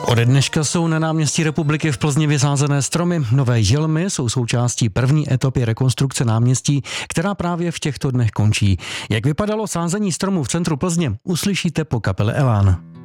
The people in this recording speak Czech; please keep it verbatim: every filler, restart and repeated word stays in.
Ode dneška jsou na náměstí Republiky v Plzni vysázené stromy. Nové želmy jsou součástí první etapy rekonstrukce náměstí, která právě v těchto dnech končí. Jak vypadalo sázení stromů v centru Plzně, uslyšíte po kapele Elán.